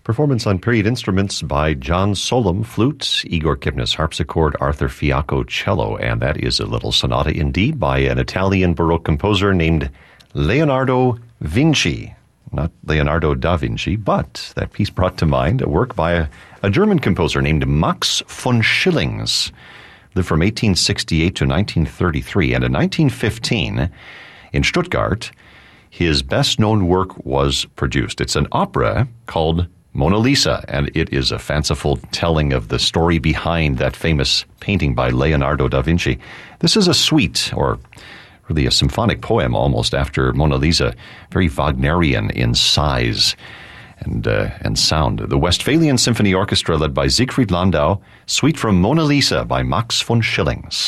Performance on period instruments by John Solom, flute, Igor Kipnis, harpsichord, Arthur Fiacco, cello, and that is a little sonata indeed by an Italian Baroque composer named Leonardo Vinci. Not Leonardo da Vinci, but that piece brought to mind a work by a German composer named Max von Schillings, lived from 1868 to 1933, and in 1915, in Stuttgart, his best-known work was produced. It's an opera called Mona Lisa, and it is a fanciful telling of the story behind that famous painting by Leonardo da Vinci. This is a suite, or really a symphonic poem almost, after Mona Lisa, very Wagnerian in size and sound. The Westphalian Symphony Orchestra, led by Siegfried Landau, Suite from Mona Lisa by Max von Schillings.